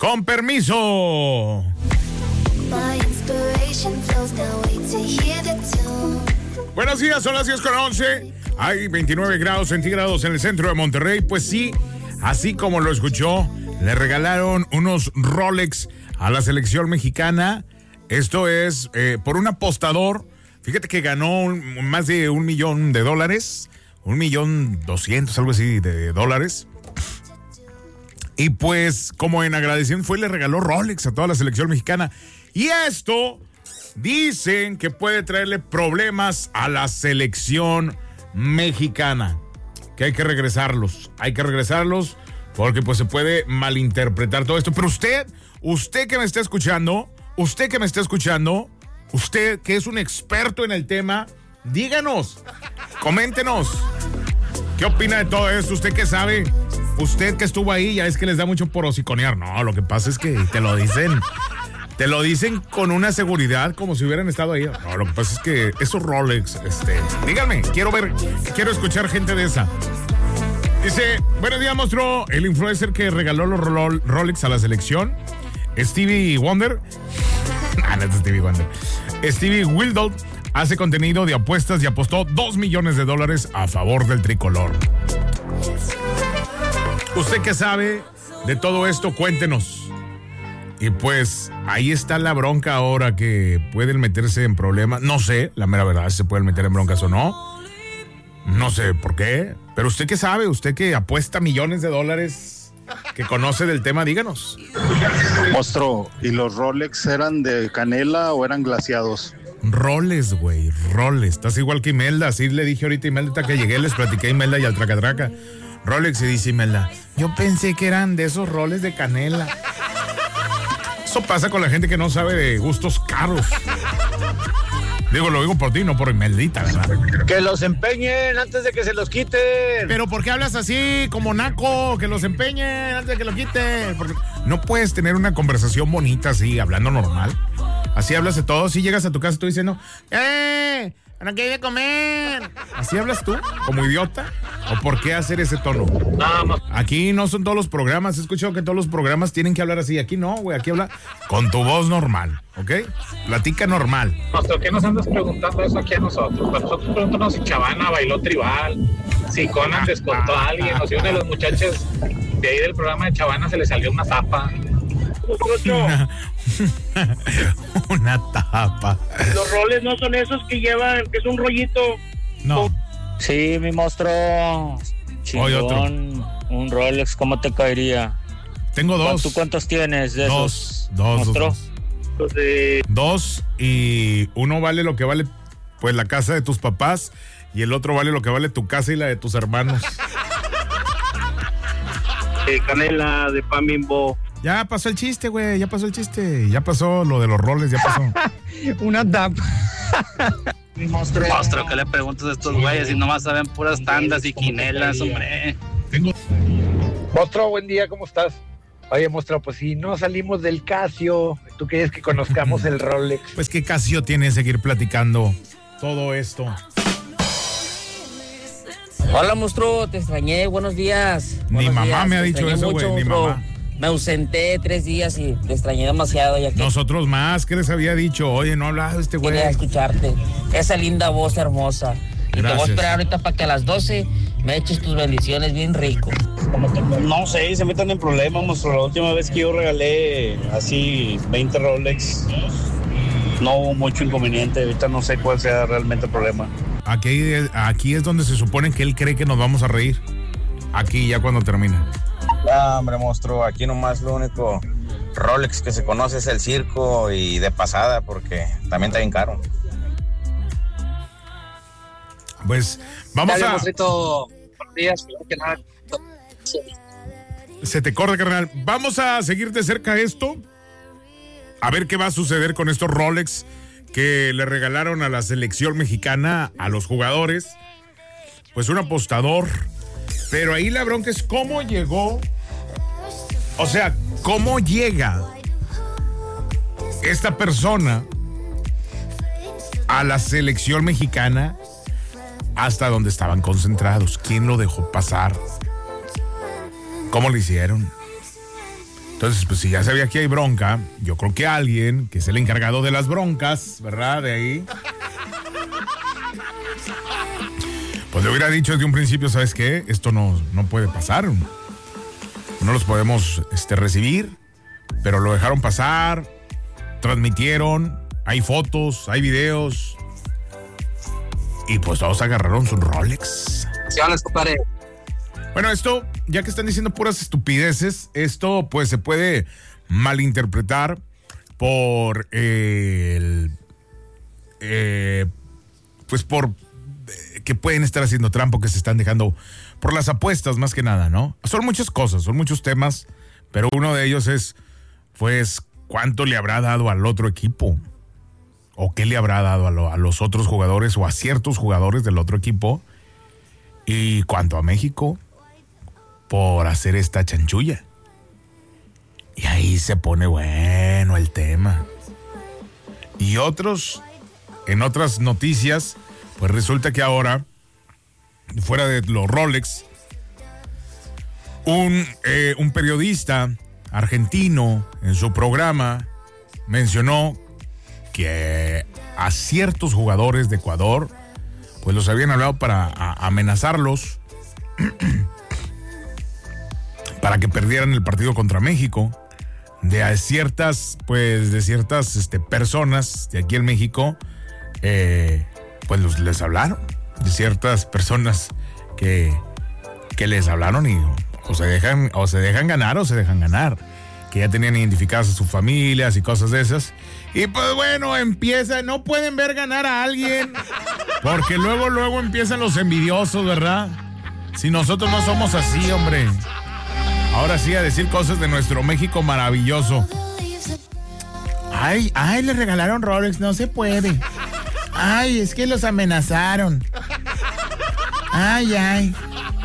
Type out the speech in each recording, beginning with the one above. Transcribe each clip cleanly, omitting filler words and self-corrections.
Con permiso. Buenos días, son las 10:11. Hay 29 grados centígrados en el centro de Monterrey. Pues sí, así como lo escuchó, le regalaron unos Rolex a la selección mexicana. Esto es por un apostador. Fíjate que ganó más de $1 millón, $1,200,000, algo así de dólares. Y pues, como en agradecimiento fue, le regaló Rolex a toda la selección mexicana. Y esto dicen que puede traerle problemas a la selección mexicana. Que hay que regresarlos. Porque pues se puede malinterpretar todo esto. Pero usted que me está escuchando, usted que es un experto en el tema, díganos, coméntenos. ¿Qué opina de todo esto? ¿Usted qué sabe? Usted que estuvo ahí, ya es que les da mucho por hociconear. No, lo que pasa es que te lo dicen con una seguridad como si hubieran estado ahí. No, lo que pasa es que esos Rolex, díganme, quiero escuchar gente de esa. Dice, buenos días, monstruo. El influencer que regaló los Rolex a la selección, Stevie Wonder. No es Stevie Wonder. Stevie Wildold hace contenido de apuestas y apostó $2 millones a favor del tricolor. ¿Usted qué sabe de todo esto? Cuéntenos. Y pues ahí está la bronca ahora, que pueden meterse en problemas. No sé, la mera verdad, si se pueden meter en broncas o no. No sé por qué. Pero usted qué sabe, usted que apuesta $millones, que conoce del tema, díganos. Monstruo, ¿y los Rolex eran de canela o eran glaseados? Rolex, güey, Rolex. Estás igual que Imelda. Así le dije ahorita a Imelda que llegué, les platiqué a Imelda y al tracatraca. Rolex, y dice Imelda, yo pensé que eran de esos Rolex de canela. Eso pasa con la gente que no sabe de gustos caros. Lo digo por ti, no por Imeldita, ¿verdad? Que los empeñen antes de que se los quiten. Pero ¿por qué hablas así, como naco? Que los empeñen antes de que lo quiten. Porque no puedes tener una conversación bonita así, hablando normal. Así hablas de todo. Si llegas a tu casa tú diciendo, ¿para qué hay de comer? ¿Así hablas tú, como idiota? ¿O por qué hacer ese tono? No. Aquí no son todos los programas. He escuchado que todos los programas tienen que hablar así. Aquí no, güey. Aquí habla con tu voz normal, ¿ok? Platica normal. ¿Por qué nos andas preguntando eso aquí a nosotros? Para nosotros preguntamos si Chavana bailó tribal, si Conan descontó a alguien, o si una de las muchachas de ahí del programa de Chavana se le salió una tapa. Una tapa. Los roles no son esos que llevan, que es un rollito. No. Sí, mi monstruo. Hoy otro. Un Rolex, ¿cómo te caería? Tengo dos. ¿Tú cuántos tienes de esos? Dos. Dos. Y uno vale lo que vale pues la casa de tus papás, y el otro vale lo que vale tu casa y la de tus hermanos. Canela, de pan Bimbo. Ya pasó el chiste, güey, ya pasó lo de los roles, ya pasó. Una tapa. Monstruo, ¿qué le preguntas a estos güeyes? Si nomás saben puras tandas y quinelas, hombre. Monstruo, buen día, ¿cómo estás? Oye, monstruo, pues si no salimos del Casio, ¿tú quieres que conozcamos el Rolex? Pues qué Casio tiene seguir platicando todo esto. Hola, monstruo, te extrañé, buenos días. Ni mamá me ha dicho eso, güey, ni mamá. Me ausenté 3 días y te extrañé demasiado. Ya que nosotros más, ¿qué les había dicho? Oye, no hablaba este güey. Quería escucharte, esa linda voz hermosa. Y gracias. Te voy a esperar ahorita para que a las 12 me eches tus bendiciones bien rico. No sé, se metan en problemas, monstruo. La última vez que yo regalé así 20 Rolex, no hubo mucho inconveniente. Ahorita no sé cuál sea realmente el problema. Aquí es donde se supone que él cree que nos vamos a reír. Aquí ya cuando termina. Ah, hombre, monstruo, aquí nomás lo único Rolex que se conoce es el circo, y de pasada porque también está bien caro. Pues vamos. Dale, a... monstruito. Buenos días, que nada. Se te corre, carnal. Vamos a seguir de cerca esto. A ver qué va a suceder con estos Rolex que le regalaron a la selección mexicana, a los jugadores. Pues un apostador. Pero ahí la bronca es cómo llegó. O sea, cómo llega esta persona a la selección mexicana hasta donde estaban concentrados. ¿Quién lo dejó pasar? ¿Cómo lo hicieron? Entonces, pues si ya sabía que hay bronca, yo creo que alguien que es el encargado de las broncas, ¿verdad? De ahí. Pues le hubiera dicho desde un principio, ¿sabes qué? Esto no puede pasar. No los podemos recibir, pero lo dejaron pasar, transmitieron, hay fotos, hay videos. Y pues todos agarraron sus Rolex. Bueno, esto, ya que están diciendo puras estupideces, esto pues se puede malinterpretar por por que pueden estar haciendo trampa, que se están dejando por las apuestas más que nada, ¿no? Son muchas cosas, son muchos temas, pero uno de ellos es, pues, ¿cuánto le habrá dado al otro equipo? ¿O qué le habrá dado a los otros jugadores o a ciertos jugadores del otro equipo? Y cuánto a México por hacer esta chanchulla. Y ahí se pone bueno el tema. Y en otras noticias, pues resulta que ahora, fuera de los Rolex, un periodista argentino en su programa mencionó que a ciertos jugadores de Ecuador, pues los habían hablado para amenazarlos para que perdieran el partido contra México. De ciertas personas de aquí en México, pues les hablaron. De ciertas personas que les hablaron y o se dejan ganar o se dejan ganar. Que ya tenían identificadas a sus familias y cosas de esas. Y pues bueno, no pueden ver ganar a alguien, porque luego empiezan los envidiosos, ¿verdad? Si nosotros no somos así, hombre. Ahora sí, a decir cosas de nuestro México maravilloso. Ay, le regalaron Rolex, no se puede. Ay, es que los amenazaron. Ay.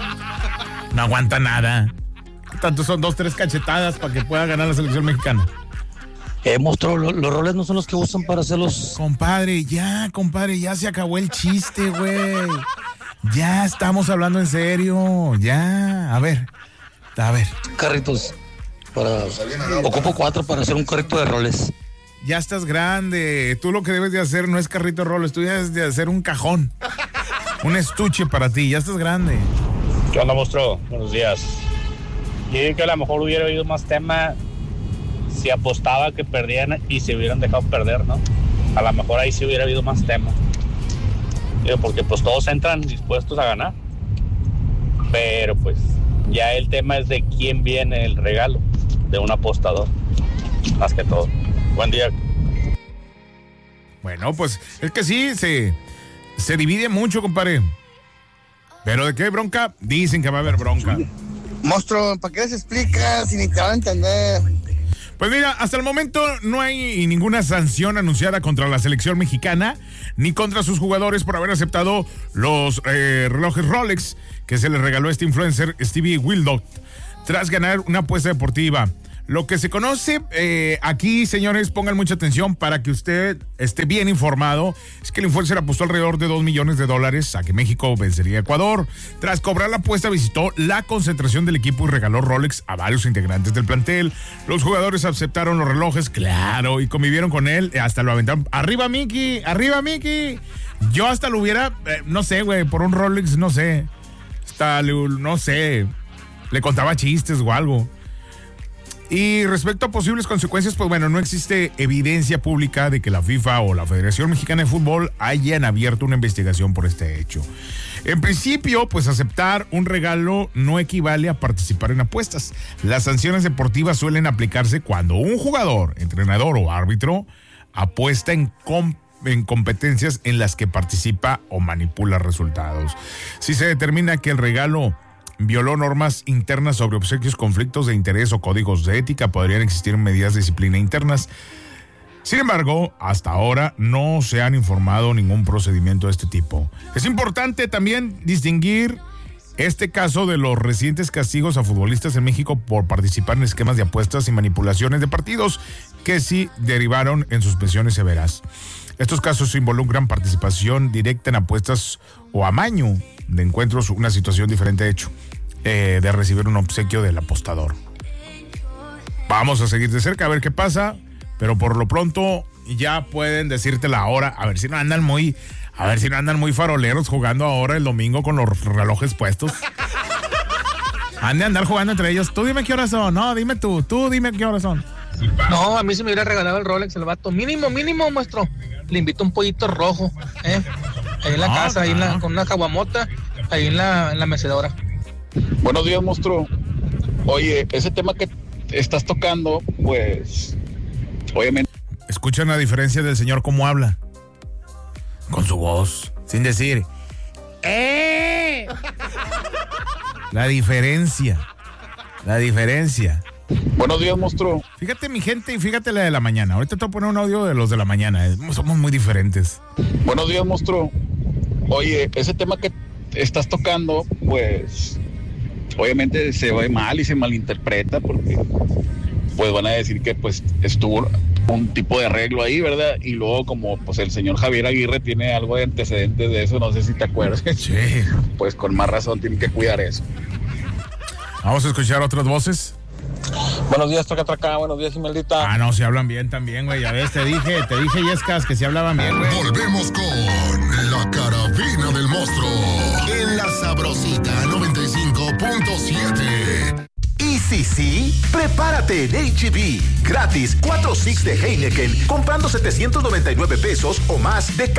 No aguanta nada. Tanto son 2-3 cachetadas para que pueda ganar la selección mexicana. Monstruo, los roles no son los que usan para hacerlos. Compadre, ya se acabó el chiste, güey. Ya estamos hablando en serio. Ya, a ver. Carritos. Ocupo 4 para hacer un carrito de roles. Ya estás grande. Tú lo que debes de hacer no es carrito de roles, tú debes de hacer un cajón. Un estuche para ti, ya estás grande. ¿Qué onda, monstruo? Buenos días. Yo digo que a lo mejor hubiera habido más tema si apostaba que perdían y se hubieran dejado perder, ¿no? A lo mejor ahí sí hubiera habido más tema. Digo, porque pues todos entran dispuestos a ganar. Pero pues ya el tema es de quién viene el regalo de un apostador. Más que todo. Buen día. Bueno, pues es que sí, se divide mucho, compadre. Pero ¿de qué hay bronca? Dicen que va a haber bronca. Monstruo, ¿para qué les explicas si ni te van a entender? Pues mira, hasta el momento no hay ninguna sanción anunciada contra la selección mexicana ni contra sus jugadores por haber aceptado los relojes Rolex que se les regaló a este influencer Stevie Wildock tras ganar una apuesta deportiva. Lo que se conoce aquí, señores, pongan mucha atención para que usted esté bien informado, es que el influencer apostó alrededor de $2 millones a que México vencería a Ecuador. Tras cobrar la apuesta, visitó la concentración del equipo y regaló Rolex a varios integrantes del plantel. Los jugadores aceptaron los relojes, claro, y convivieron con él, hasta lo aventaron. ¡Arriba, Miki! ¡Arriba, Miki! Yo hasta lo hubiera, no sé, güey, por un Rolex, no sé. No sé, le contaba chistes o algo. Y respecto a posibles consecuencias, pues bueno, no existe evidencia pública de que la FIFA o la Federación Mexicana de Fútbol hayan abierto una investigación por este hecho. En principio, pues aceptar un regalo no equivale a participar en apuestas. Las sanciones deportivas suelen aplicarse cuando un jugador, entrenador o árbitro apuesta en competencias en las que participa o manipula resultados. Si se determina que el regalo violó normas internas sobre obsequios, conflictos de interés o códigos de ética, podrían existir medidas de disciplina internas. Sin embargo, hasta ahora no se han informado ningún procedimiento de este tipo. Es importante también distinguir este caso de los recientes castigos a futbolistas en México por participar en esquemas de apuestas y manipulaciones de partidos que sí derivaron en suspensiones severas. Estos casos involucran participación directa en apuestas o amaño de encuentros, una situación diferente de hecho, de recibir un obsequio del apostador. Vamos a seguir de cerca a ver qué pasa, pero por lo pronto ya pueden decirte la hora, a ver si no andan muy faroleros jugando ahora el domingo con los relojes puestos. Han de andar jugando entre ellos. Tú dime qué horas son. No, dime tú dime qué horas son. No, a mí se me hubiera regalado el Rolex el vato. Mínimo, maestro. Le invito un pollito rojo, ahí en la casa, ahí con una caguamota, ahí en la mecedora. Buenos días, monstruo. Oye, ese tema que estás tocando, pues, obviamente. Escuchan la diferencia del señor cómo habla. Con su voz, sin decir La diferencia. Buenos días, monstruo. Fíjate mi gente y fíjate la de la mañana. Ahorita te voy a poner un audio de los de la mañana. Somos muy diferentes. Buenos días, monstruo. Oye, ese tema que estás tocando, pues, obviamente se ve mal y se malinterpreta porque, pues, van a decir que, pues, estuvo un tipo de arreglo ahí, ¿verdad? Y luego, como, pues, el señor Javier Aguirre tiene algo de antecedentes de eso, no sé si te acuerdas. Sí. Pues, con más razón tienen que cuidar eso. Vamos a escuchar otras voces. Buenos días, Traca. Buenos días, Imeldita. Ah, no, si hablan bien también, güey. Ya ves, te dije, Yescas, que si hablaban bien, güey. Volvemos con la carabina del monstruo en la Sabrosita 95.7. Y sí, prepárate en H-E-B. Gratis, 4 six de Heineken, comprando $799 o más de